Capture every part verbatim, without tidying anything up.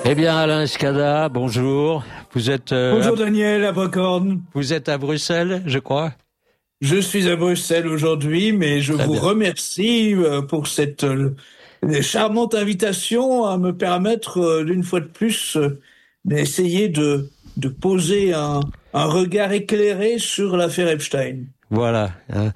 Eh bien, Alain Escada, bonjour. Vous êtes euh, bonjour à... Daniel Abracorn. Vous êtes à Bruxelles, je crois. Je suis à Bruxelles aujourd'hui, mais je Très vous bien. remercie pour cette euh, charmante invitation à me permettre euh, d'une fois de plus euh, d'essayer de, de poser un, un regard éclairé sur l'affaire Epstein. Voilà.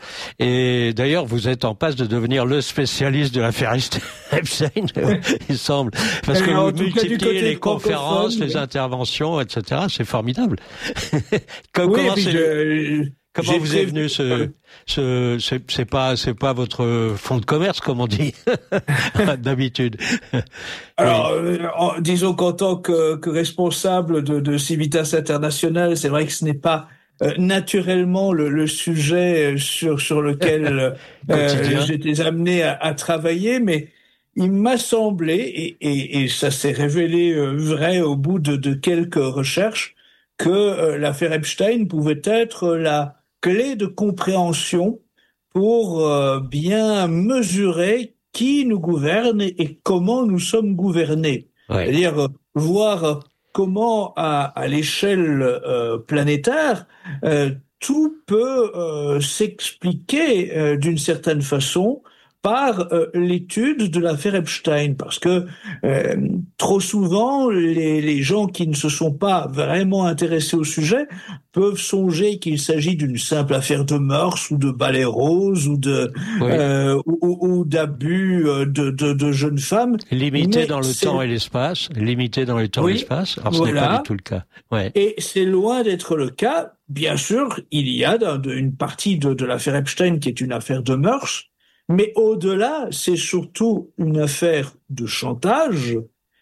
Et d'ailleurs, vous êtes en passe de devenir le spécialiste de l'affaire Epstein, il semble. Parce que vous multipliez les conférences, les interventions, et cetera. C'est formidable. Comment, oui, comment, c'est, je, comment vous est venu ce... ce c'est, c'est pas c'est pas votre fonds de commerce, comme on dit d'habitude. Alors, oui. euh, en, disons qu'en tant que, que responsable de, de Civitas International, c'est vrai que ce n'est pas Euh, naturellement le, le sujet sur sur lequel euh, j'étais amené à, à travailler, mais il m'a semblé, et, et, et ça s'est révélé euh, vrai au bout de, de quelques recherches, que euh, l'affaire Epstein pouvait être la clé de compréhension pour euh, bien mesurer qui nous gouverne et, et comment nous sommes gouvernés. Ouais. C'est-à-dire euh, voir comment, à, à l'échelle euh, planétaire, euh, tout peut euh, s'expliquer euh, d'une certaine façon par euh, l'étude de l'affaire Epstein, parce que euh, trop souvent, les, les gens qui ne se sont pas vraiment intéressés au sujet peuvent songer qu'il s'agit d'une simple affaire de mœurs ou de balai rose ou de oui. euh, ou, ou d'abus de, de, de jeunes femmes. Limité dans le c'est... temps et l'espace, limité dans le temps oui, et l'espace. Alors ce voilà. n'est pas du tout le cas. Ouais. Et c'est loin d'être le cas. Bien sûr, il y a une partie de, de l'affaire Epstein qui est une affaire de mœurs. Mais au-delà, c'est surtout une affaire de chantage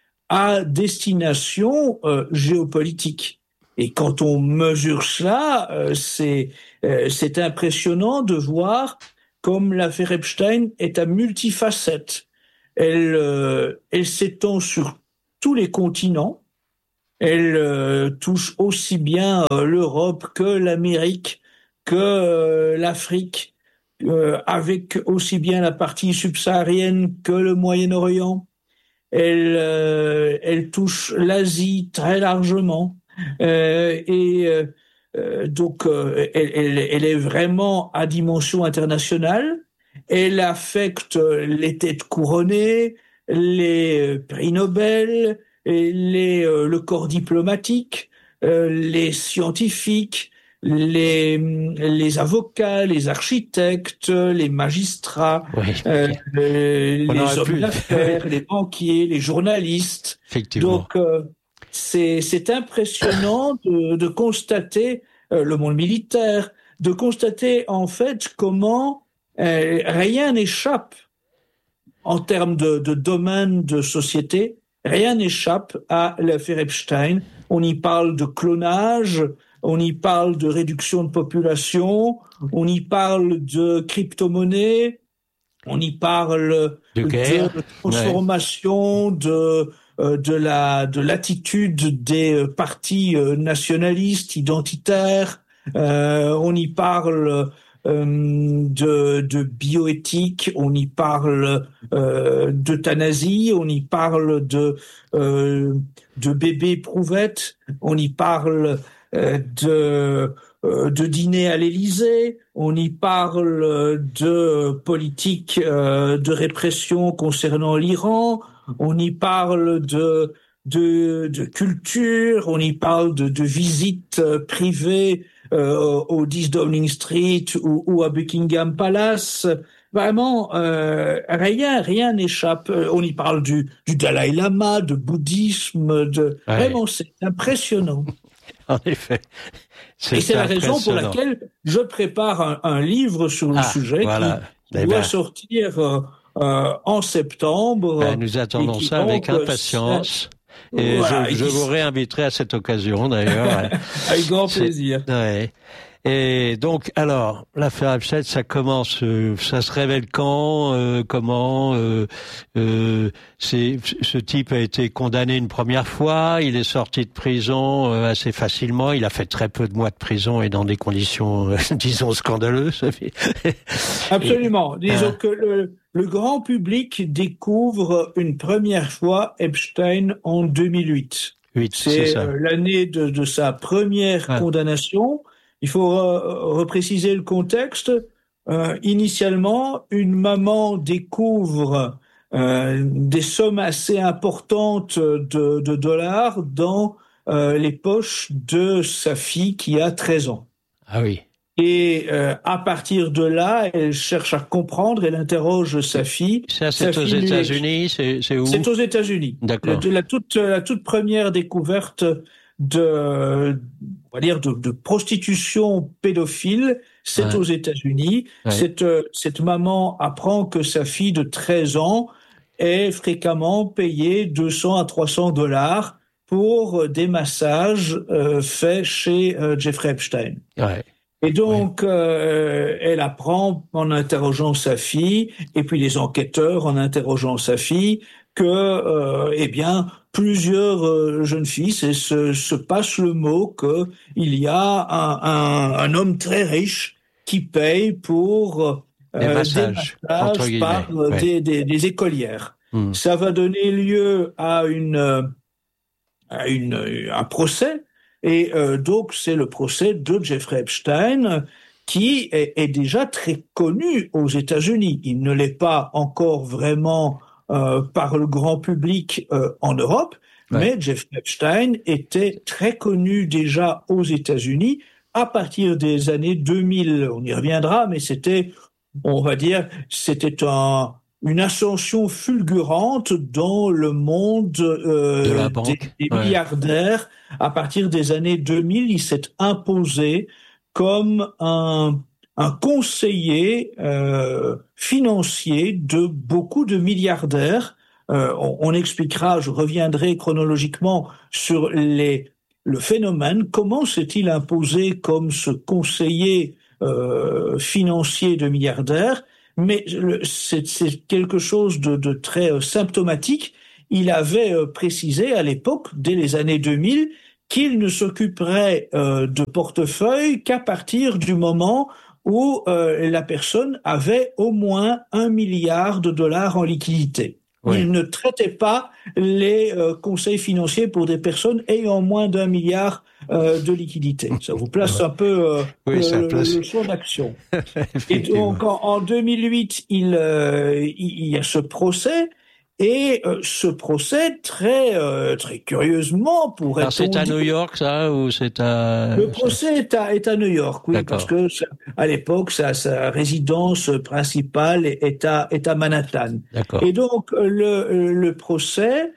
à destination euh, géopolitique. Et quand on mesure cela, euh, c'est, euh, c'est impressionnant de voir comme l'affaire Epstein est à multifacettes. Elle, euh, elle s'étend sur tous les continents. Elle euh, touche aussi bien euh, l'Europe que l'Amérique, que euh, l'Afrique. Euh, avec aussi bien la partie subsaharienne que le Moyen-Orient. Elle, euh, elle touche l'Asie très largement. Euh, et euh, donc, euh, elle, elle, elle est vraiment à dimension internationale. Elle affecte les têtes couronnées, les prix Nobel, les, euh, le corps diplomatique, euh, les scientifiques, les, les avocats, les architectes, les magistrats, oui. euh, les, les hommes d'affaires, les banquiers, les journalistes. Effectivement. Donc, euh, c'est, c'est impressionnant de, de constater euh, le monde militaire, de constater en fait comment euh, rien n'échappe en termes de, de domaine de société, rien n'échappe à l'affaire Epstein. On y parle de clonage, on y parle de réduction de population, on y parle de crypto-monnaie, on y parle de, guerre. de transformation, ouais. de euh, de la de l'attitude des partis euh, nationalistes, identitaires. Euh, on y parle euh, de de bioéthique, on y parle euh, d'euthanasie, on y parle de euh, de bébés éprouvettes, on y parle de de dîner à l'Élysée, on y parle de politique de répression concernant l'Iran, on y parle de de, de culture, on y parle de, de visites privées euh, au dix Downing Street ou, ou à Buckingham Palace. Vraiment, euh, rien, rien n'échappe. On y parle du, du Dalai Lama, de bouddhisme, de ouais. Vraiment, c'est impressionnant. En effet. C'est Et c'est la raison pour laquelle je prépare un, un livre sur le ah, sujet voilà. qui doit ben. sortir euh, euh, en septembre. Ben, nous attendons ça avec impatience. Et voilà, je, je vous réinviterai à cette occasion, d'ailleurs. Avec grand plaisir. Ouais. Et donc, alors, l'affaire Epstein, ça commence, euh, ça se révèle quand, euh, comment, euh, euh, c'est, ce type a été condamné une première fois, il est sorti de prison euh, assez facilement, il a fait très peu de mois de prison et dans des conditions, euh, disons, scandaleuses. Absolument. Et, Disons euh, que le, le grand public découvre une première fois Epstein en deux mille huit. huit, c'est, c'est ça. euh, l'année de, de sa première Ah. condamnation. Il faut re- repréciser le contexte. Euh, initialement, une maman découvre euh, des sommes assez importantes de, de dollars dans euh, les poches de sa fille qui a treize ans. Ah oui. Et euh, à partir de là, elle cherche à comprendre, elle interroge sa fille. Ça, c'est Sa aux fille lui États-Unis, c'est, c'est où? C'est aux États-Unis. D'accord. La, la, toute, la toute première découverte de, on va dire, de, de prostitution pédophile, c'est Ouais. aux États-Unis. Ouais. Cette, cette maman apprend que sa fille de treize ans est fréquemment payée deux cents à trois cents dollars pour des massages euh, faits chez euh, Jeffrey Epstein. Ouais. Et donc, ouais. euh, elle apprend en interrogeant sa fille, et puis les enquêteurs en interrogeant sa fille, que, euh, eh bien, plusieurs euh, jeunes filles se, se, se passent le mot qu'il y a un, un, un homme très riche qui paye pour euh, des massages, des massages par euh, ouais. des, des, des écolières. Mmh. Ça va donner lieu à une, à une, un procès. Et euh, donc, c'est le procès de Jeffrey Epstein qui est, est déjà très connu aux États-Unis. Il ne l'est pas encore vraiment euh, par le grand public euh, en Europe, ouais. mais Jeffrey Epstein était très connu déjà aux États-Unis à partir des années deux mille. On y reviendra, mais c'était, on va dire, c'était un... une ascension fulgurante dans le monde euh, de la des, des ouais. milliardaires. À partir des années deux mille, il s'est imposé comme un, un conseiller euh, financier de beaucoup de milliardaires. Euh, on, on expliquera, je reviendrai chronologiquement sur les, le phénomène. Comment s'est-il imposé comme ce conseiller euh, financier de milliardaires? Mais c'est, c'est quelque chose de, de très euh, symptomatique. Il avait euh, précisé à l'époque, dès les années deux mille, qu'il ne s'occuperait euh, de portefeuille qu'à partir du moment où euh, la personne avait au moins un milliard de dollars en liquidité. Oui. Il ne traitait pas les euh, conseils financiers pour des personnes ayant moins d'un milliard euh, de liquidité. Ça vous place un peu euh, oui, le, ça place... le champ d'action. Et donc en, en deux mille huit, il, euh, il y a ce procès. Et euh, ce procès, très euh, très curieusement, pourrait-on Alors c'est à dire, New York, ça, ou c'est à... Le procès est à, est à New York, oui, D'accord. parce que ça, à l'époque, sa, sa résidence principale est à, est à Manhattan. D'accord. Et donc, le, le procès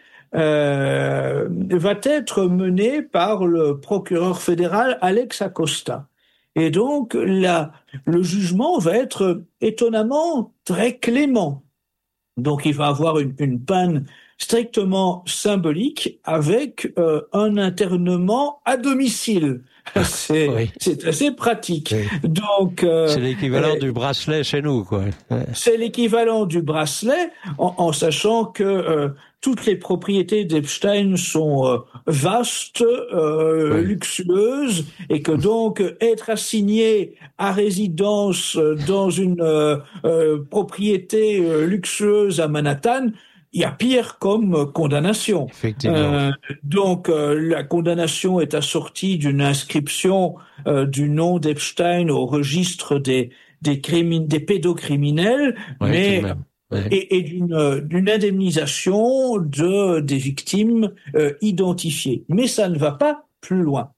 euh, va être mené par le procureur fédéral Alex Acosta. Et donc, la, le jugement va être étonnamment très clément. Donc, il va avoir une, une peine strictement symbolique avec euh, un internement à domicile. C'est, oui. c'est assez pratique. Oui. Donc, euh, c'est l'équivalent euh, du bracelet chez nous, quoi. C'est l'équivalent du bracelet, en, en sachant que euh, toutes les propriétés d'Epstein sont euh, vastes, euh, oui. luxueuses, et que donc être assigné à résidence dans une euh, euh, propriété euh, luxueuse à Manhattan, il y a pire comme condamnation. Effectivement. Euh, donc euh, la condamnation est assortie d'une inscription euh, du nom d'Epstein au registre des des crimin- des pédocriminels, ouais, mais ouais. et, et d'une d'une indemnisation de des victimes euh, identifiées. Mais ça ne va pas plus loin.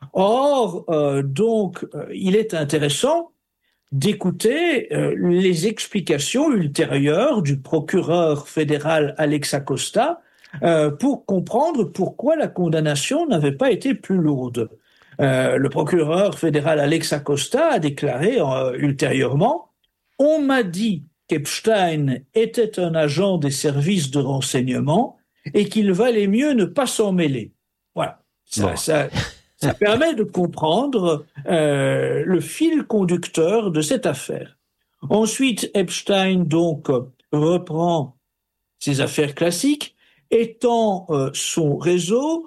Or euh, donc euh, il est intéressant d'écouter euh, les explications ultérieures du procureur fédéral Alex Acosta euh, pour comprendre pourquoi la condamnation n'avait pas été plus lourde. Euh, le procureur fédéral Alex Acosta a déclaré euh, ultérieurement « On m'a dit qu'Epstein était un agent des services de renseignement et qu'il valait mieux ne pas s'en mêler. » Voilà. Ça, bon. ça, ça permet de comprendre euh, le fil conducteur de cette affaire. Ensuite, Epstein donc reprend ses affaires classiques, étend euh, son réseau,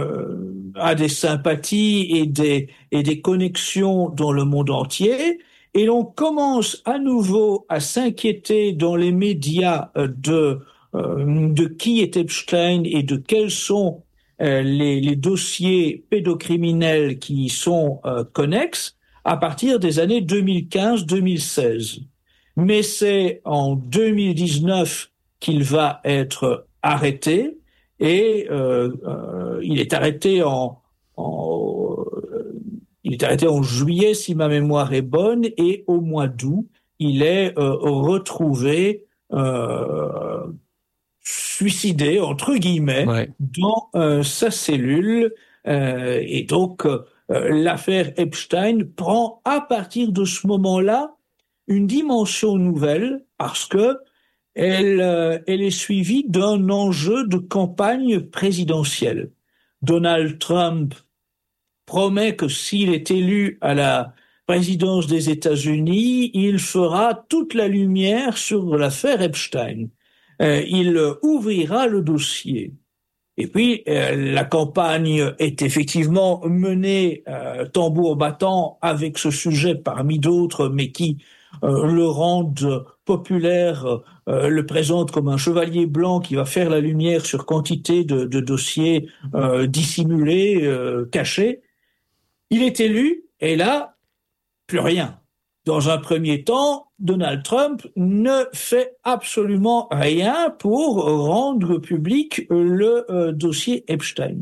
euh, a des sympathies et des, et des connexions dans le monde entier, et l'on commence à nouveau à s'inquiéter dans les médias de, euh, de qui est Epstein et de quels sont euh, les, les dossiers pédocriminels qui y sont euh, connexes à partir des années deux mille quinze deux mille seize. Mais c'est en deux mille dix-neuf qu'il va être arrêté et euh, euh, il est arrêté en, en il est arrêté en juillet si ma mémoire est bonne et au mois d'août il est euh, retrouvé euh, suicidé entre guillemets Ouais. dans euh, sa cellule euh, et donc euh, l'affaire Epstein prend à partir de ce moment-là une dimension nouvelle parce que elle, euh, elle est suivie d'un enjeu de campagne présidentielle. Donald Trump promet que s'il est élu à la présidence des États-Unis, il fera toute la lumière sur l'affaire Epstein. Euh, il ouvrira le dossier. Et puis, euh, la campagne est effectivement menée euh, tambour battant avec ce sujet parmi d'autres, mais qui euh, le rendent populaire, euh, le présente comme un chevalier blanc qui va faire la lumière sur quantité de, de dossiers euh, dissimulés, euh, cachés. Il est élu, et là, plus rien. Dans un premier temps, Donald Trump ne fait absolument rien pour rendre public le euh, dossier Epstein.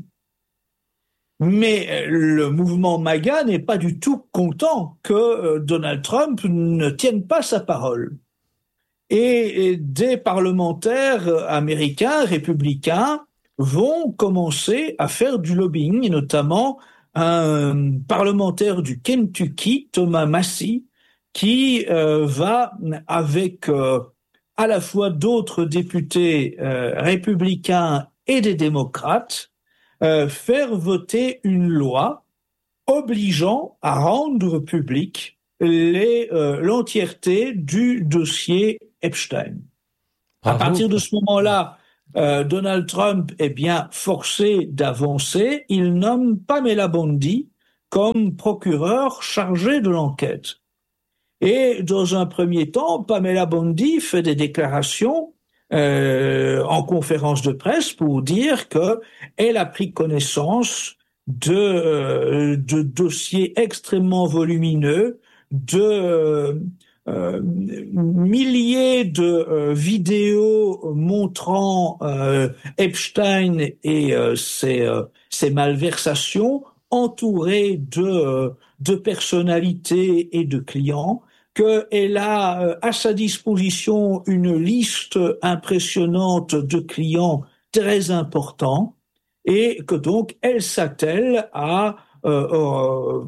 Mais le mouvement MAGA n'est pas du tout content que euh, Donald Trump ne tienne pas sa parole. Et, et des parlementaires américains, républicains, vont commencer à faire du lobbying, et notamment un parlementaire du Kentucky, Thomas Massie, qui euh, va, avec euh, à la fois d'autres députés euh, républicains et des démocrates, euh, faire voter une loi obligeant à rendre public les, euh, l'entièreté du dossier Epstein. Bravo. À partir de ce moment-là, euh, Donald Trump est bien forcé d'avancer. Il nomme Pamela Bondi comme procureur chargé de l'enquête. Et dans un premier temps, Pamela Bondi fait des déclarations euh, en conférence de presse pour dire qu'elle a pris connaissance de, euh, de dossiers extrêmement volumineux, de euh, euh, milliers de euh, vidéos montrant euh, Epstein et euh, ses, euh, ses malversations, entourées de, euh, de personnalités et de clients, qu'elle a euh, à sa disposition une liste impressionnante de clients très importants et que donc elle s'attelle à euh, euh,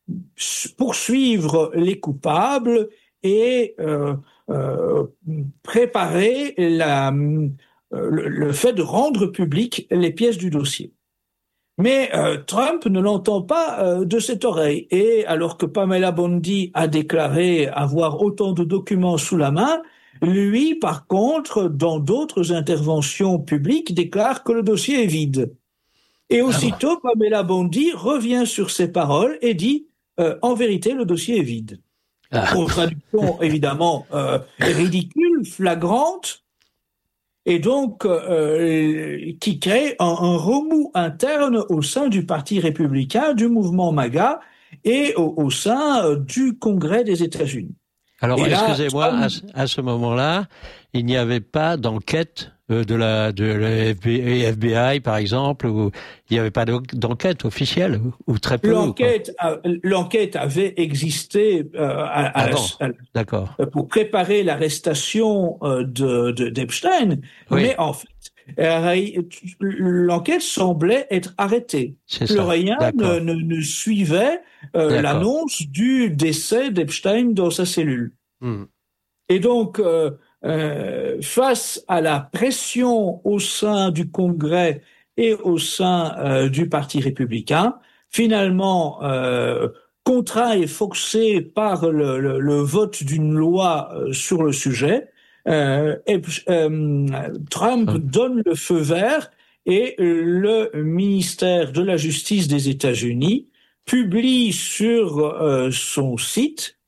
poursuivre les coupables et euh, euh, préparer la, euh, le, le fait de rendre public les pièces du dossier. Mais euh, Trump ne l'entend pas euh, de cette oreille. Et alors que Pamela Bondi a déclaré avoir autant de documents sous la main, lui, par contre, dans d'autres interventions publiques, déclare que le dossier est vide. Et aussitôt, Pamela Bondi revient sur ses paroles et dit euh, « En vérité, le dossier est vide ah. ». Contradiction évidemment euh, ridicule, flagrante, et donc euh, qui crée un, un remous interne au sein du Parti républicain, du mouvement MAGA et au, au sein euh, du Congrès des États-Unis. Alors, et excusez-moi, là, à, à ce moment-là, il n'y avait pas d'enquête euh, de la de la F B I, par exemple, où il n'y avait pas d'enquête officielle, ou très peu. L'enquête, a, l'enquête avait existé euh, à, à, ah à, d'accord. pour préparer l'arrestation euh, de, de d'Epstein, oui. Mais en fait, l'enquête semblait être arrêtée. C'est Plus ça. rien ne, ne, ne suivait euh, l'annonce du décès d'Epstein dans sa cellule. Hmm. Et donc, euh, euh, face à la pression au sein du Congrès et au sein euh, du Parti républicain, finalement, euh, contraint et forcé par le, le, le vote d'une loi euh, sur le sujet, euh, et, euh, Trump hum. donne le feu vert et le ministère de la Justice des États-Unis publie sur euh, son site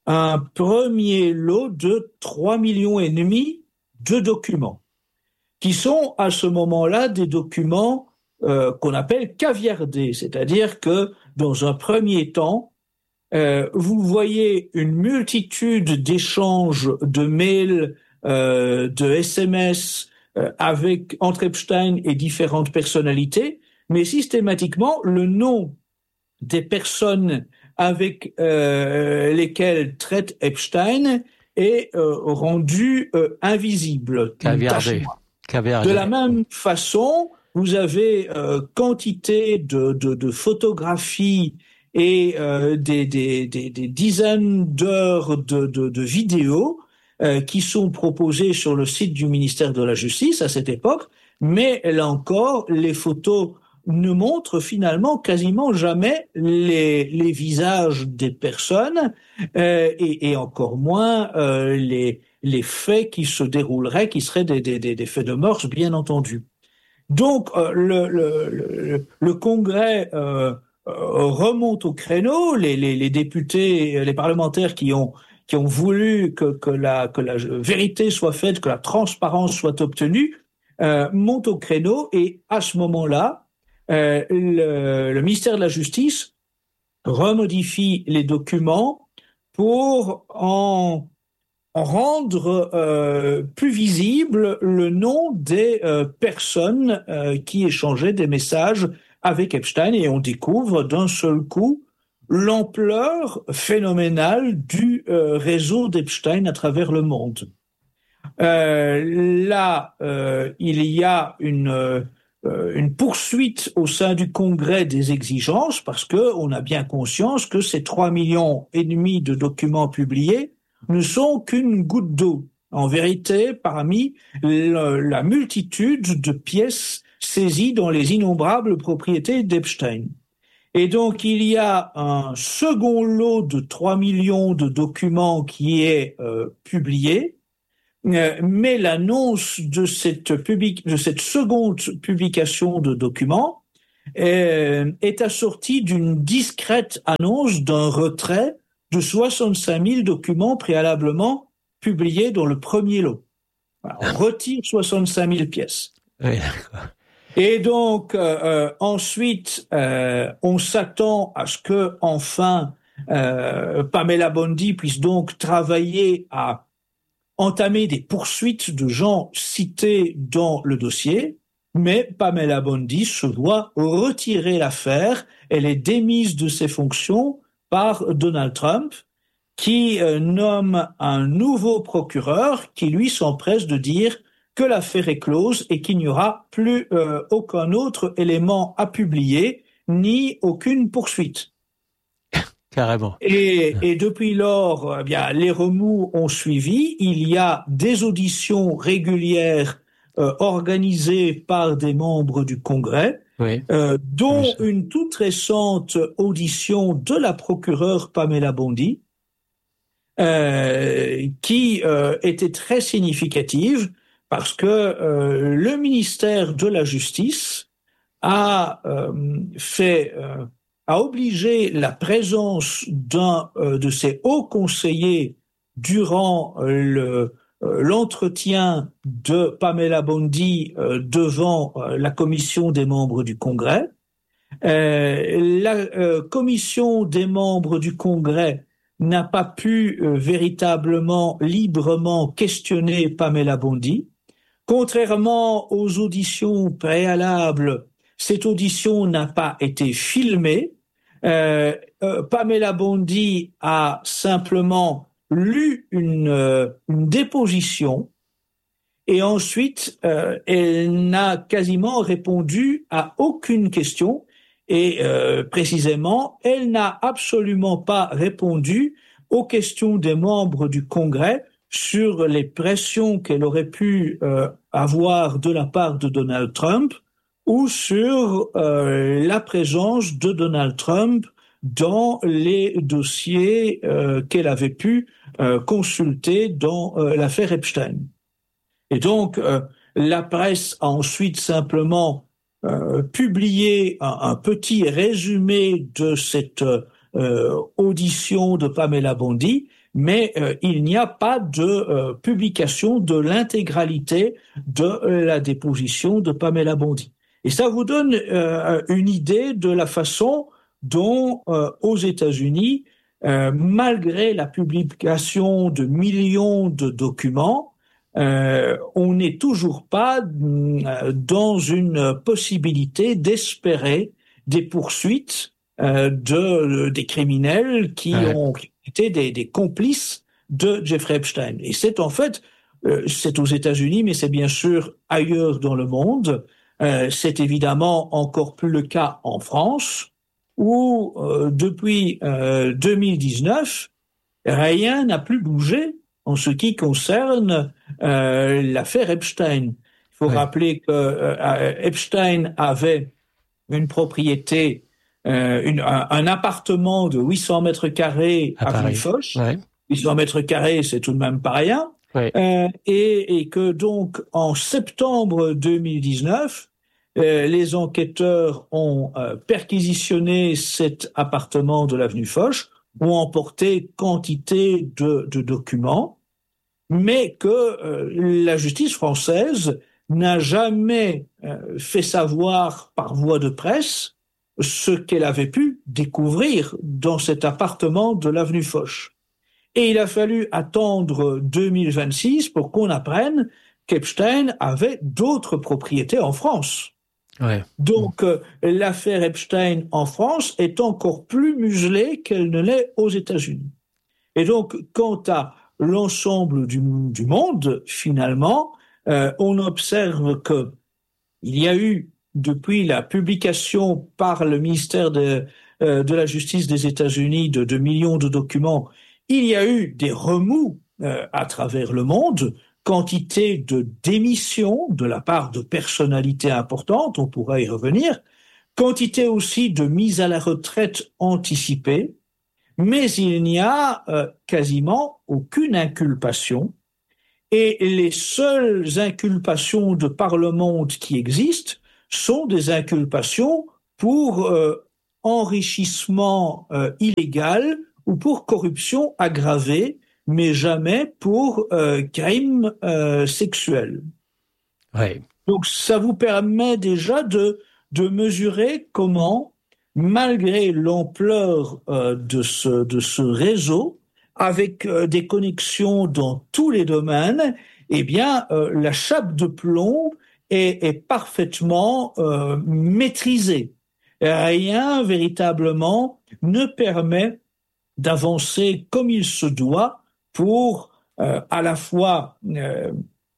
un premier lot de trois millions et demi de documents, qui sont à ce moment-là des documents euh, qu'on appelle caviardés, c'est-à-dire que dans un premier temps, euh, vous voyez une multitude d'échanges de mails, euh, de S M S euh, avec entre Epstein et différentes personnalités, mais systématiquement le nom des personnes avec euh, lesquelles traite Epstein est euh, rendu euh, invisible. Caviardé. Caviardé. De la même façon, vous avez euh, quantité de, de, de photographies et euh, des, des, des, des dizaines d'heures de, de, de vidéos euh, qui sont proposées sur le site du ministère de la Justice à cette époque, mais là encore, les photos ne montrent finalement quasiment jamais les, les visages des personnes euh, et, et encore moins euh, les, les faits qui se dérouleraient, qui seraient des, des, des faits de mœurs, bien entendu. Donc euh, le, le, le, le Congrès euh, remonte au créneau, les, les, les députés, les parlementaires qui ont qui ont voulu que, que, la, que la vérité soit faite, que la transparence soit obtenue, euh, montent au créneau et à ce moment-là, Euh, le, le ministère de la Justice remodifie les documents pour en, en rendre euh, plus visible le nom des euh, personnes euh, qui échangeaient des messages avec Epstein et on découvre d'un seul coup l'ampleur phénoménale du euh, réseau d'Epstein à travers le monde. Euh, là, euh, il y a une... Euh, une poursuite au sein du Congrès des exigences parce que on a bien conscience que ces trois millions et demi de documents publiés ne sont qu'une goutte d'eau. En vérité, parmi le, la multitude de pièces saisies dans les innombrables propriétés d'Epstein. Et donc, il y a un second lot de trois millions de documents qui est euh, publié. Mais l'annonce de cette, public, de cette seconde publication de documents euh, est assortie d'une discrète annonce d'un retrait de soixante-cinq mille documents préalablement publiés dans le premier lot. Voilà, on retire soixante-cinq mille pièces. Oui, d'accord. Et donc, euh, ensuite, euh, on s'attend à ce que, enfin, euh, Pamela Bondi puisse donc travailler à entamer des poursuites de gens cités dans le dossier, mais Pamela Bondi se voit retirer l'affaire. Elle est démise de ses fonctions par Donald Trump, qui euh, nomme un nouveau procureur qui, lui, s'empresse de dire que l'affaire est close et qu'il n'y aura plus euh, aucun autre élément à publier, ni aucune poursuite. Carrément. Et, et depuis lors, eh bien, les remous ont suivi. Il y a des auditions régulières euh, organisées par des membres du Congrès, oui. euh, dont oui, une toute récente audition de la procureure Pamela Bondi, euh, qui euh, était très significative parce que euh, le ministère de la Justice a euh, fait... Euh, a obligé la présence d'un euh, de ses hauts conseillers durant euh, le, euh, l'entretien de Pamela Bondi euh, devant euh, la commission des membres du Congrès. Euh, la euh, commission des membres du Congrès n'a pas pu euh, véritablement, librement questionner Pamela Bondi. Contrairement aux auditions préalables, cette audition n'a pas été filmée. Euh, euh, Pamela Bondi a simplement lu une, euh, une déposition et ensuite euh, elle n'a quasiment répondu à aucune question et euh, précisément elle n'a absolument pas répondu aux questions des membres du Congrès sur les pressions qu'elle aurait pu euh, avoir de la part de Donald Trump ou sur euh, la présence de Donald Trump dans les dossiers euh, qu'elle avait pu euh, consulter dans euh, l'affaire Epstein. Et donc, euh, la presse a ensuite simplement euh, publié un, un petit résumé de cette euh, audition de Pamela Bondi, mais euh, il n'y a pas de euh, publication de l'intégralité de euh, la déposition de Pamela Bondi. Et ça vous donne euh, une idée de la façon dont, euh, aux États-Unis, euh, malgré la publication de millions de documents, euh, on n'est toujours pas euh, dans une possibilité d'espérer des poursuites euh, de, des criminels qui ouais. ont été des, des complices de Jeffrey Epstein. Et c'est en fait, euh, c'est aux États-Unis, mais c'est bien sûr ailleurs dans le monde. Euh, c'est évidemment encore plus le cas en France, où euh, depuis euh, deux mille dix-neuf, rien n'a plus bougé en ce qui concerne euh, l'affaire Epstein. Il faut ouais. rappeler que euh, Epstein avait une propriété, euh, une, un, un appartement de huit cents mètres carrés à, à Villefosse. Ouais. huit cents mètres carrés, c'est tout de même pas rien. Ouais. Euh, et, et que donc en septembre deux mille dix-neuf, Euh, les enquêteurs ont euh, perquisitionné cet appartement de l'avenue Foch, ont emporté quantité de, de documents, mais que euh, la justice française n'a jamais euh, fait savoir par voie de presse ce qu'elle avait pu découvrir dans cet appartement de l'avenue Foch. Et il a fallu attendre deux mille vingt-six pour qu'on apprenne qu'Epstein avait d'autres propriétés en France. Ouais. Donc, euh, l'affaire Epstein en France est encore plus muselée qu'elle ne l'est aux États-Unis. Et donc, quant à l'ensemble du, du monde, finalement, euh, on observe que il y a eu, depuis la publication par le ministère de, euh, de la Justice des États-Unis de, de millions de documents, il y a eu des remous euh, à travers le monde, quantité de démissions de la part de personnalités importantes, on pourra y revenir, quantité aussi de mise à la retraite anticipée, mais il n'y a euh, quasiment aucune inculpation, et les seules inculpations de par le monde qui existent sont des inculpations pour euh, enrichissement euh, illégal ou pour corruption aggravée, mais jamais pour euh, crime euh, sexuel. Ouais. Donc ça vous permet déjà de, de mesurer comment, malgré l'ampleur euh, de, ce, de ce réseau, avec euh, des connexions dans tous les domaines, eh bien euh, la chape de plomb est, est parfaitement euh, maîtrisée. Rien véritablement ne permet d'avancer comme il se doit pour euh, à la fois euh,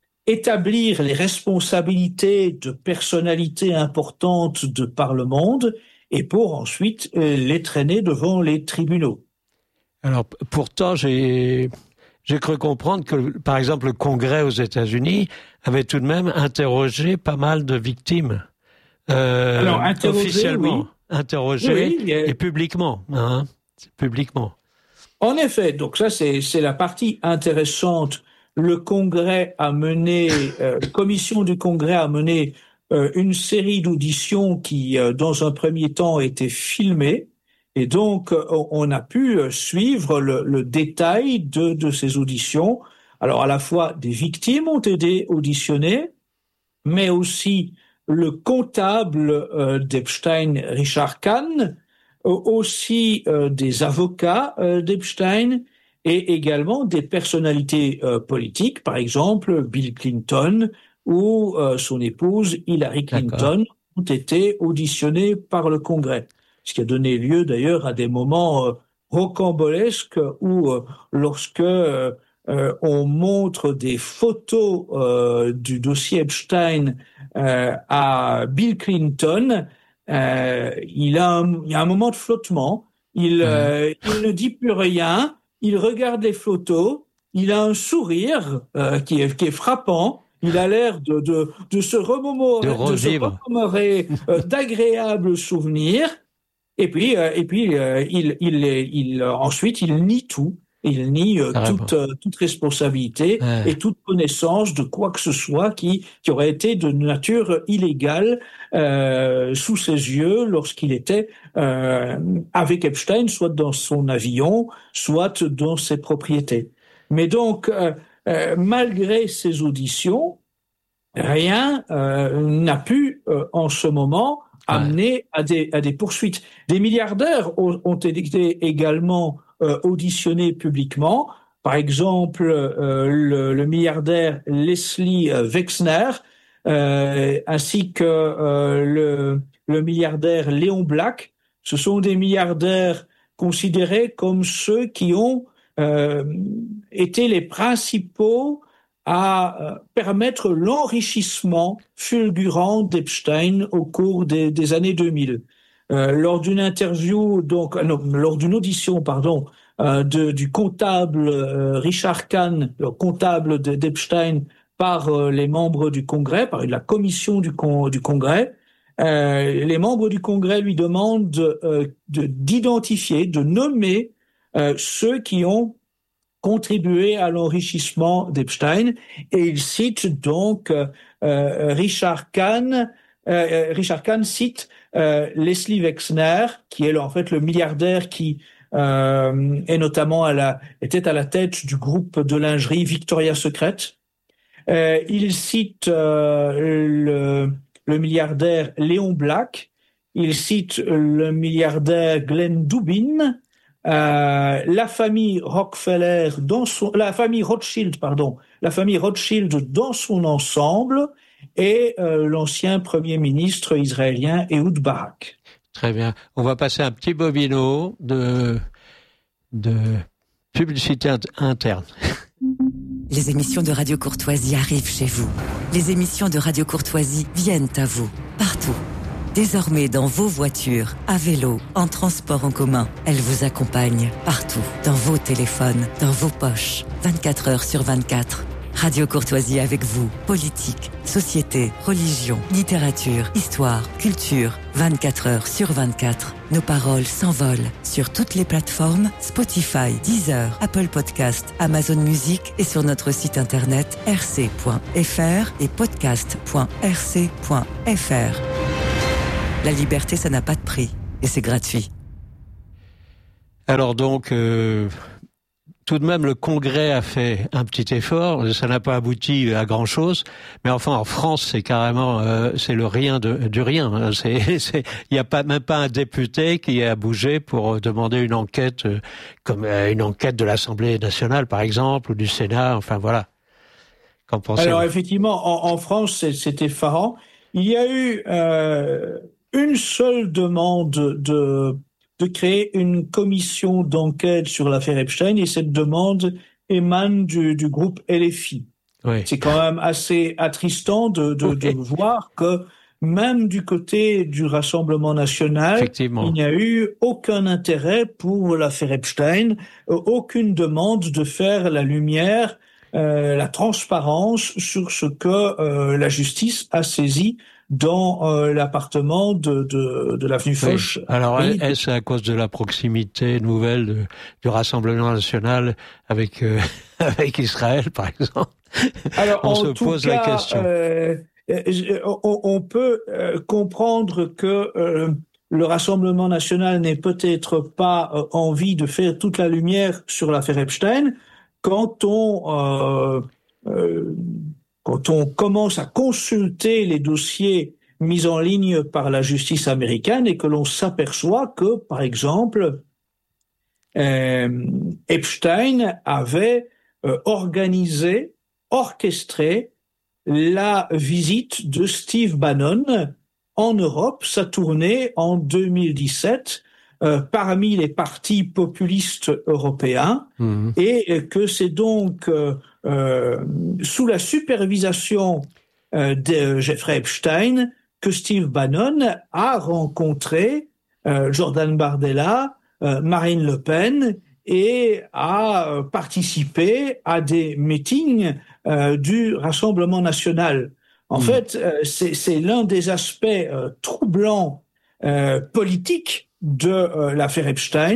établir les responsabilités de personnalités importantes de par le monde et pour ensuite euh, les traîner devant les tribunaux. Alors pourtant, j'ai, j'ai cru comprendre que, par exemple, le Congrès aux États-Unis avait tout de même interrogé pas mal de victimes. Euh, Alors, interrogé, officiellement, oui. interrogé oui, et, et publiquement, hein, publiquement. En effet, donc ça c'est c'est la partie intéressante. Le Congrès a mené, euh, la commission du Congrès a mené euh, une série d'auditions qui, euh, dans un premier temps, étaient filmées, et donc euh, on a pu suivre le, le détail de de ces auditions. Alors à la fois des victimes ont été auditionnées, mais aussi le comptable euh, d'Epstein, Richard Kahn, aussi euh, des avocats euh, d'Epstein et également des personnalités euh, politiques, par exemple Bill Clinton ou euh, son épouse Hillary Clinton. D'accord. Ont été auditionnés par le Congrès, ce qui a donné lieu d'ailleurs à des moments euh, rocambolesques où euh, lorsque euh, euh, on montre des photos euh, du dossier Epstein euh, à Bill Clinton, Euh, il a un, il y a un moment de flottement, il, mmh. euh, il ne dit plus rien, il regarde les photos, il a un sourire euh, qui, est, qui est frappant, il a l'air de, de, de se remémorer, de, de se remémorer euh, d'agréables souvenirs, et puis, euh, et puis euh, il, il, il, il, ensuite il nie tout. Il nie euh, toute, euh, toute responsabilité ouais. et toute connaissance de quoi que ce soit qui, qui aurait été de nature illégale euh, sous ses yeux lorsqu'il était euh, avec Epstein, soit dans son avion, soit dans ses propriétés. Mais donc, euh, euh, malgré ces auditions, rien euh, n'a pu, euh, en ce moment, amener ouais. à, des, à des poursuites. Des milliardaires ont, ont été également euh, auditionnés publiquement. Par exemple, euh, le, le milliardaire Leslie Wexner, euh, ainsi que euh, le, le milliardaire Léon Black. Ce sont des milliardaires considérés comme ceux qui ont euh, été les principaux à permettre l'enrichissement fulgurant d'Epstein au cours des, des années deux mille. Euh, lors d'une interview, donc, non, lors d'une audition, pardon, euh, de, du comptable euh, Richard Kahn, le comptable d'Epstein, par euh, les membres du Congrès, par la commission du, con, du Congrès, euh, les membres du Congrès lui demandent euh, de, d'identifier, de nommer euh, ceux qui ont contribué à l'enrichissement d'Epstein, et il cite donc euh, Richard Kahn. Euh, Richard Kahn cite euh, Leslie Wexner, qui est en fait le milliardaire qui euh, est notamment à la était à la tête du groupe de lingerie Victoria's Secret. Euh, il cite euh, le, le milliardaire Léon Black. Il cite le milliardaire Glenn Dubin. Euh, la famille Rockefeller dans son, la famille Rothschild, pardon, la famille Rothschild dans son ensemble et euh, l'ancien premier ministre israélien Ehud Barak. Très bien. On va passer un petit bobino de de publicité interne. Les émissions de Radio Courtoisie arrivent chez vous. Les émissions de Radio Courtoisie viennent à vous, partout. Désormais dans vos voitures, à vélo, en transport en commun, elles vous accompagnent partout, dans vos téléphones, dans vos poches, vingt-quatre heures sur vingt-quatre. Radio Courtoisie avec vous, politique, société, religion, littérature, histoire, culture, vingt-quatre heures sur vingt-quatre. Nos paroles s'envolent sur toutes les plateformes Spotify, Deezer, Apple Podcast, Amazon Music et sur notre site internet r c point f r et podcast point r c point f r. La liberté, ça n'a pas de prix et c'est gratuit. Alors donc, euh, tout de même, le Congrès a fait un petit effort. Ça n'a pas abouti à grand-chose, mais enfin, en France, c'est carrément, euh, c'est le rien de, du rien. C'est, c'est, il n'y a pas même pas un député qui a bougé pour demander une enquête, euh, comme euh, une enquête de l'Assemblée nationale, par exemple, ou du Sénat. Enfin voilà. Qu'en pensez-vous ? Alors effectivement, en, en France, c'est, c'est effarant. Il y a eu euh, une seule demande de, de créer une commission d'enquête sur l'affaire Epstein, et cette demande émane du, du groupe L F I. Oui. C'est quand même assez attristant de, de, okay. de voir que même du côté du Rassemblement national, il n'y a eu aucun intérêt pour l'affaire Epstein, aucune demande de faire la lumière, euh, la transparence sur ce que euh, la justice a saisi dans euh, l'appartement de, de, de l'avenue Foch. Oui. Alors, oui. Est-ce à cause de la proximité nouvelle de, du Rassemblement national avec euh, avec Israël, par exemple? Alors, on en se tout pose cas, la question. Euh, on, on peut euh, comprendre que euh, le Rassemblement national n'ait peut-être pas euh, envie de faire toute la lumière sur l'affaire Epstein quand on euh, euh, quand on commence à consulter les dossiers mis en ligne par la justice américaine et que l'on s'aperçoit que, par exemple, euh, Epstein avait euh, organisé, orchestré la visite de Steve Bannon en Europe, sa tournée en deux mille dix-sept, euh, parmi les partis populistes européens, mmh. et que c'est donc euh, euh, sous la supervision euh, de Jeffrey Epstein que Steve Bannon a rencontré euh, Jordan Bardella, euh, Marine Le Pen, et a euh, participé à des meetings euh, du Rassemblement national. En mmh. fait, euh, c'est, c'est l'un des aspects euh, troublants euh, politiques de euh, l'affaire Epstein,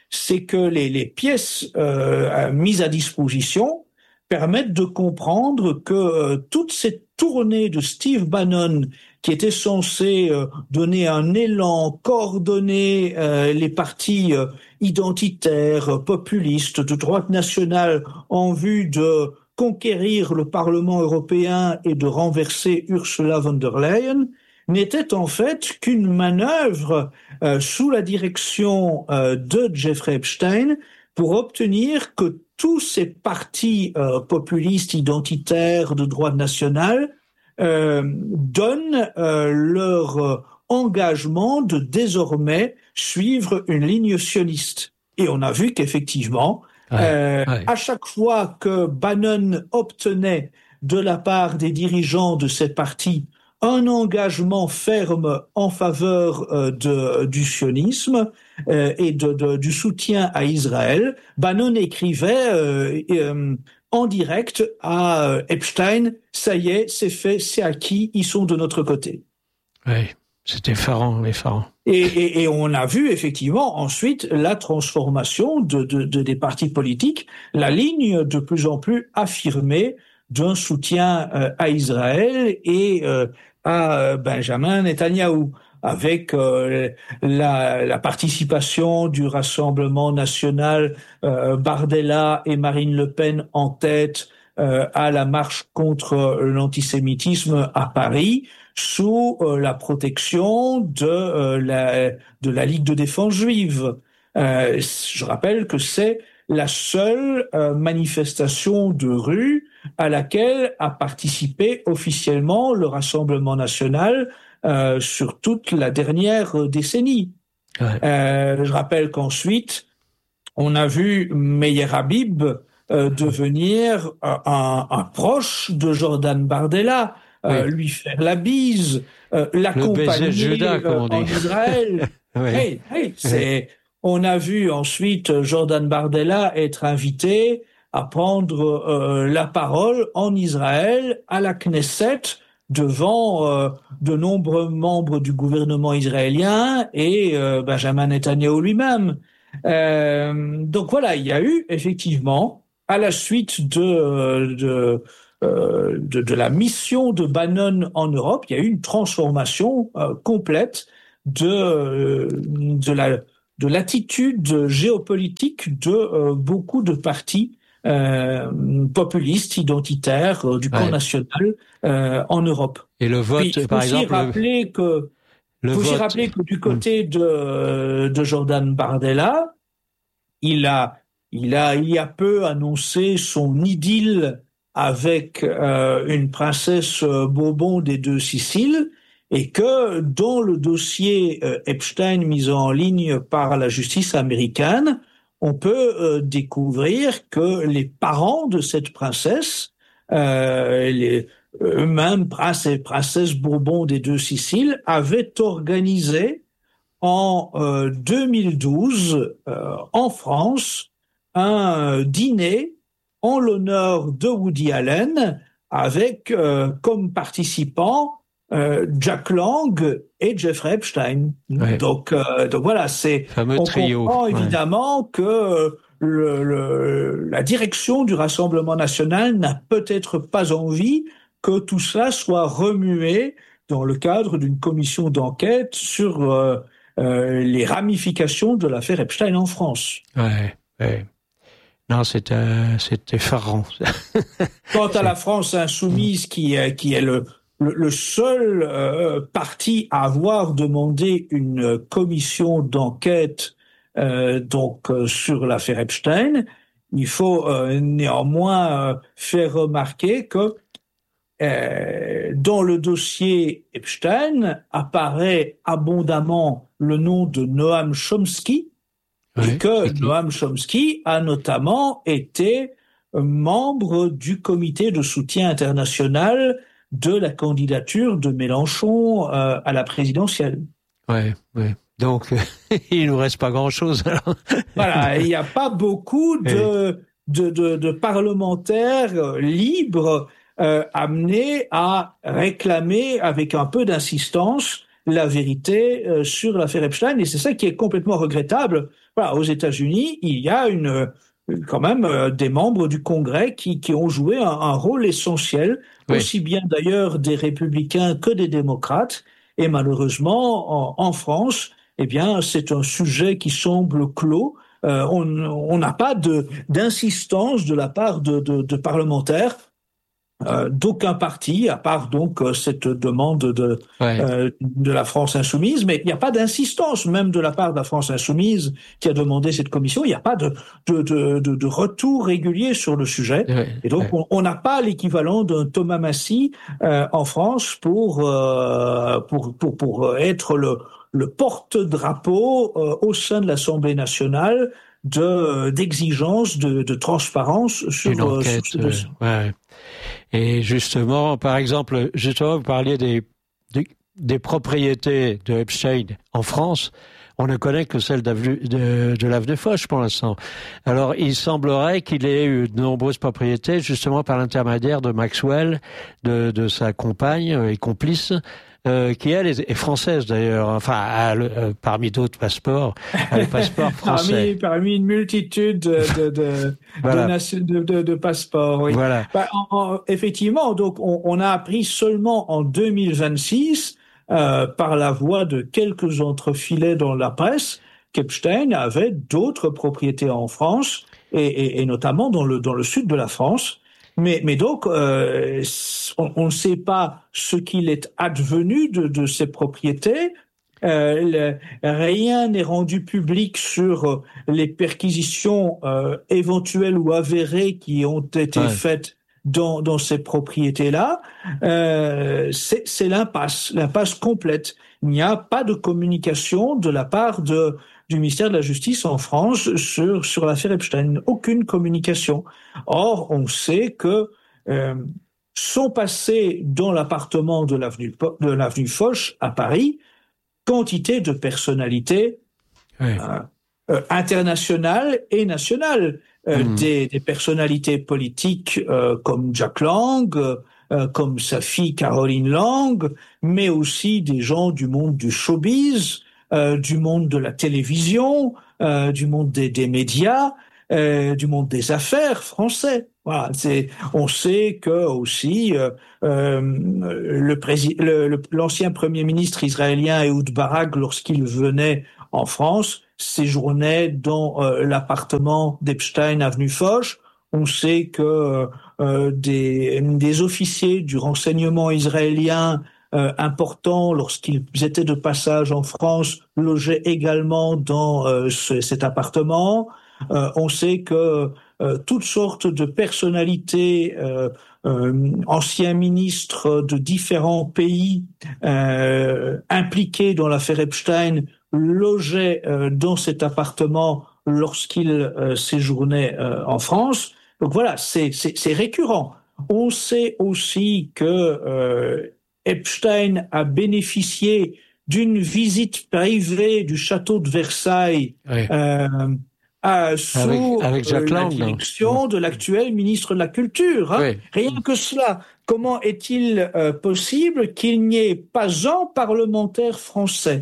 c'est que les, les pièces euh, mises à disposition permettent de comprendre que euh, toute cette tournée de Steve Bannon, qui était censée euh, donner un élan, coordonner euh, les partis euh, identitaires, populistes, de droite nationale, en vue de conquérir le Parlement européen et de renverser Ursula von der Leyen, n'était en fait qu'une manœuvre euh, sous la direction euh, de Jeffrey Epstein pour obtenir que tous ces partis euh, populistes, identitaires, de droite nationale euh, donnent euh, leur euh, engagement de désormais suivre une ligne sioniste. Et on a vu qu'effectivement, ouais, euh, ouais. à chaque fois que Bannon obtenait de la part des dirigeants de ces partis un engagement ferme en faveur euh, de, du sionisme euh, et de, de, du soutien à Israël, Bannon écrivait euh, euh, en direct à euh, Epstein, ça y est, c'est fait, c'est acquis, ils sont de notre côté. Oui, c'était effarant, effarant. Et, et, et on a vu effectivement ensuite la transformation de, de, de des partis politiques, la ligne de plus en plus affirmée d'un soutien euh, à Israël et euh, à Benjamin Netanyahou, avec euh, la, la participation du Rassemblement national, euh, Bardella et Marine Le Pen en tête euh, à la marche contre l'antisémitisme à Paris, sous euh, la protection de euh, la de la Ligue de défense juive. Euh, je rappelle que c'est la seule euh, manifestation de rue à laquelle a participé officiellement le Rassemblement national euh, sur toute la dernière décennie. Ouais. Euh, je rappelle qu'ensuite, on a vu Meir Habib euh, devenir un, un proche de Jordan Bardella, euh, oui. lui faire la bise, euh, l'accompagner Judas, euh, en Israël. oui. hey, hey, c'est... On a vu ensuite Jordan Bardella être invité à prendre euh, la parole en Israël à la Knesset devant euh, de nombreux membres du gouvernement israélien et euh, Benjamin Netanyahou lui-même. Euh, donc voilà, il y a eu effectivement, à la suite de, de, euh, de, de la mission de Bannon en Europe, il y a eu une transformation euh, complète de, de la... de l'attitude géopolitique de euh, beaucoup de partis euh, populistes, identitaires, euh, du camp ouais. national euh, en Europe. Et le vote, Puis, par exemple... Rappeler que, il faut aussi rappeler que du côté de, de Jordan Bardella, il a, il a il y a peu annoncé son idylle avec euh, une princesse Bourbon des deux Siciles, et que dans le dossier euh, Epstein mis en ligne par la justice américaine, on peut euh, découvrir que les parents de cette princesse, euh, les, eux-mêmes princes et princesses Bourbon des deux Siciles, avaient organisé en euh, deux mille douze euh, en France un dîner en l'honneur de Woody Allen avec euh, comme participants Euh, Jack Lang et Jeffrey Epstein. Ouais. Donc, euh, donc voilà, c'est fameux on trio. comprend évidemment ouais. que le, le, la direction du Rassemblement national n'a peut-être pas envie que tout cela soit remué dans le cadre d'une commission d'enquête sur euh, euh, les ramifications de l'affaire Epstein en France. Ouais, ouais. Non, c'est euh, c'est effarant. Quant à la France insoumise, qui qui est le Le, le seul euh, parti à avoir demandé une commission d'enquête euh, donc euh, sur l'affaire Epstein, il faut euh, néanmoins euh, faire remarquer que euh, dans le dossier Epstein apparaît abondamment le nom de Noam Chomsky, oui, et que okay. Noam Chomsky a notamment été membre du comité de soutien international de la candidature de Mélenchon euh, à la présidentielle. Ouais, ouais. Donc, il nous reste pas grand-chose. Alors. Voilà, il n'y a pas beaucoup de, de, de, de parlementaires libres euh, amenés à réclamer avec un peu d'insistance la vérité euh, sur l'affaire Epstein, et c'est ça qui est complètement regrettable. Voilà, aux États-Unis, il y a une quand même euh, des membres du Congrès qui, qui ont joué un, un rôle essentiel, oui. aussi bien d'ailleurs des républicains que des démocrates. Et malheureusement, en, en France, eh bien, c'est un sujet qui semble clos. Euh, on n'a pas de, d'insistance de la part de, de, de parlementaires euh, d'aucun parti, à part donc cette demande de, ouais. euh, de la France insoumise, mais il n'y a pas d'insistance même de la part de la France insoumise qui a demandé cette commission. Il n'y a pas de, de, de, de, de retour régulier sur le sujet. Ouais. Et donc, ouais. on n'a pas l'équivalent d'un Thomas Massie euh, en France pour, euh, pour, pour, pour être le, le porte-drapeau euh, au sein de l'Assemblée nationale de, d'exigence, de, de transparence sur, Une enquête, sur ce dossier. Euh, ouais. Et justement, par exemple, justement, vous parliez des, des, des propriétés de Epstein en France. On ne connaît que celle de, de l'avenue Foch pour l'instant. Alors, il semblerait qu'il ait eu de nombreuses propriétés, justement par l'intermédiaire de Maxwell, de, de sa compagne et complice, euh, qui elle est, est française d'ailleurs. Enfin, a le, euh, parmi d'autres passeports, a le passeport français. parmi, parmi une multitude de, de, voilà. de, de, de, de passeports. Oui. Voilà. Bah, en, en, effectivement, donc on, on a appris seulement en deux mille vingt-six. Euh, par la voie de quelques entrefilets dans la presse, qu'Epstein avait d'autres propriétés en France et, et, et notamment dans le dans le sud de la France. Mais mais donc euh, on ne sait pas ce qu'il est advenu de de ces propriétés. Euh, le, rien n'est rendu public sur les perquisitions euh, éventuelles ou avérées qui ont été ouais. faites dans dans ces propriétés-là. Euh, c'est, c'est l'impasse, l'impasse complète. Il n'y a pas de communication de la part de du ministère de la Justice en France sur sur l'affaire Epstein. Aucune communication. Or, on sait que euh, sont passés dans l'appartement de l'avenue de l'avenue Foch à Paris quantité de personnalités oui. euh, euh, internationales et nationales. Euh, mmh. des, des personnalités politiques euh, comme Jack Lang, euh, comme sa fille Caroline Lang, mais aussi des gens du monde du showbiz, euh, du monde de la télévision, euh, du monde des, des médias, euh, du monde des affaires français. Voilà, c'est, on sait que aussi euh, euh, le, prési- le, le l'ancien premier ministre israélien Ehud Barak, lorsqu'il venait en France, séjournait dans euh, l'appartement d'Epstein, avenue Foch. On sait que euh, des, des officiers du renseignement israélien euh, importants, lorsqu'ils étaient de passage en France, logeaient également dans euh, ce, cet appartement. Euh, on sait que euh, toutes sortes de personnalités, euh, euh, anciens ministres de différents pays euh, impliqués dans l'affaire Epstein, logeait euh, dans cet appartement lorsqu'il euh, séjournait euh, en France. Donc voilà, c'est, c'est, c'est récurrent. On sait aussi que euh, Epstein a bénéficié d'une visite privée du château de Versailles oui. euh, à, sous avec, avec Jacques euh, la Lang, direction non. de l'actuel ministre de la Culture. Hein. Oui. Rien que cela. Comment est-il euh, possible qu'il n'y ait pas un parlementaire français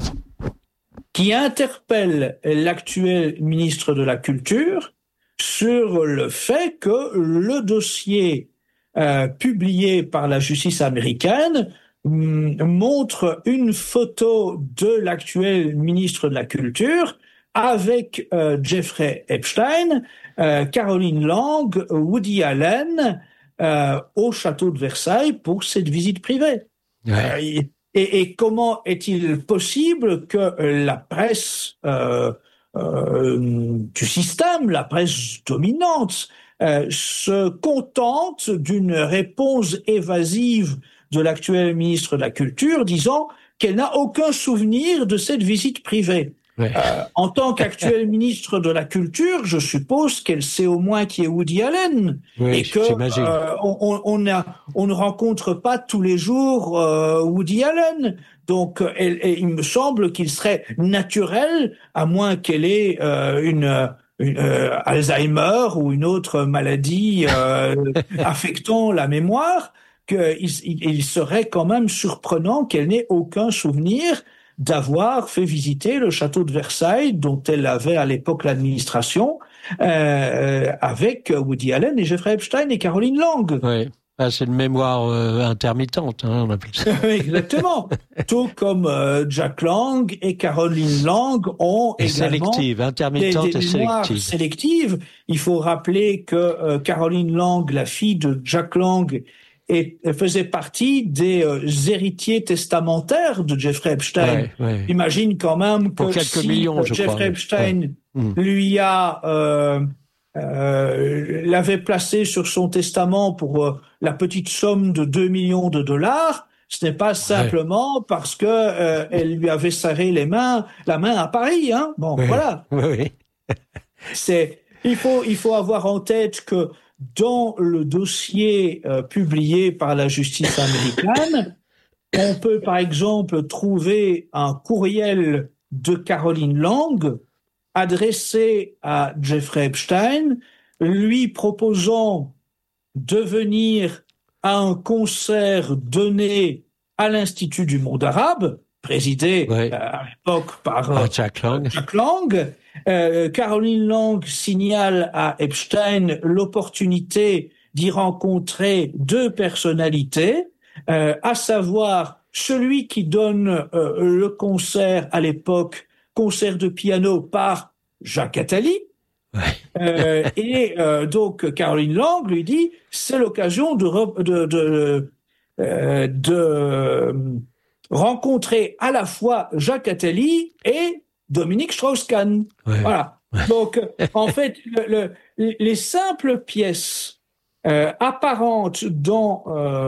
qui interpelle l'actuel ministre de la Culture sur le fait que le dossier euh, publié par la justice américaine m- montre une photo de l'actuel ministre de la Culture avec euh, Jeffrey Epstein, euh, Caroline Lang, Woody Allen euh, au château de Versailles pour cette visite privée. Ouais. Euh, Et, et comment est-il possible que la presse euh, euh, du système, la presse dominante, euh, se contente d'une réponse évasive de l'actuel ministre de la Culture disant qu'elle n'a aucun souvenir de cette visite privée? Ouais. Euh, en tant qu'actuel ministre de la Culture, je suppose qu'elle sait au moins qui est Woody Allen oui, et que euh, on, on, a, on ne rencontre pas tous les jours euh, Woody Allen. Donc, elle, elle, il me semble qu'il serait naturel, à moins qu'elle ait euh, une, une euh, Alzheimer ou une autre maladie euh, affectant la mémoire, qu'il il serait quand même surprenant qu'elle n'ait aucun souvenir d'avoir fait visiter le château de Versailles, dont elle avait à l'époque l'administration, euh, avec Woody Allen et Jeffrey Epstein et Caroline Lang. Oui. Ah, c'est une mémoire euh, intermittente, hein, on appelle ça. Exactement. Tout comme euh, Jack Lang et Caroline Lang ont et également sélective, intermittente des, des et mémoires sélective. sélectives. Il faut rappeler que euh, Caroline Lang, la fille de Jack Lang, et faisait partie des euh, héritiers testamentaires de Jeffrey Epstein. Ouais, ouais. Imagine quand même que Pour quelques si millions, je Jeffrey crois. Epstein Ouais. lui a euh, euh, l'avait placé sur son testament pour euh, la petite somme de deux millions de dollars, ce n'est pas simplement ouais. parce que euh, elle lui avait serré les mains, la main à Paris, hein. Bon, ouais. voilà. Oui, oui. C'est il faut il faut avoir en tête que dans le dossier euh, publié par la justice américaine, on peut par exemple trouver un courriel de Caroline Lang adressé à Jeffrey Epstein, lui proposant de venir à un concert donné à l'Institut du monde arabe, présidé ouais. euh, à l'époque par euh, Jack Lang. Jack Lang. Euh, Caroline Lang signale à Epstein l'opportunité d'y rencontrer deux personnalités, euh, à savoir celui qui donne euh, le concert à l'époque, concert de piano par Jacques Attali. Ouais. euh, et euh, donc Caroline Lang lui dit c'est l'occasion de, de, de, euh, de rencontrer à la fois Jacques Attali et Dominique Strauss-Kahn. Ouais. Voilà. Donc en fait le, le, les simples pièces euh, apparentes dans euh,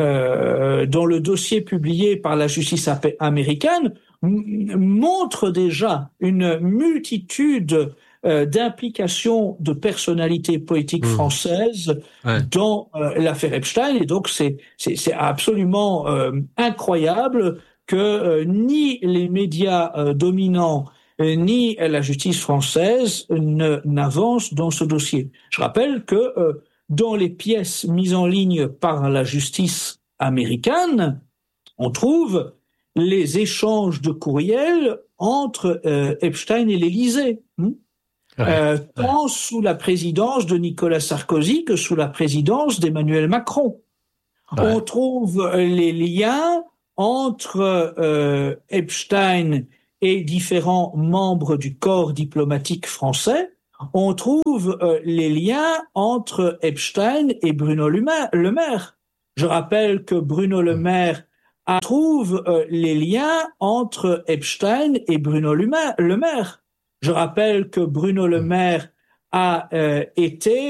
euh, dans le dossier publié par la justice américaine m- montrent déjà une multitude Euh, d'implication de personnalités politiques mmh. françaises ouais. dans euh, l'affaire Epstein, et donc c'est c'est, c'est absolument euh, incroyable que euh, ni les médias euh, dominants euh, ni la justice française ne n'avancent dans ce dossier. Je rappelle que euh, dans les pièces mises en ligne par la justice américaine, on trouve les échanges de courriels entre euh, Epstein et l'Élysée. Hm Ouais, euh, tant ouais. sous la présidence de Nicolas Sarkozy que sous la présidence d'Emmanuel Macron. Ouais. On trouve les liens entre euh, Epstein et différents membres du corps diplomatique français. On trouve euh, les liens entre Epstein et Bruno Le Maire. Je rappelle que Bruno Le Maire trouve euh, les liens entre Epstein et Bruno Le Maire. Je rappelle que Bruno Le Maire a euh, été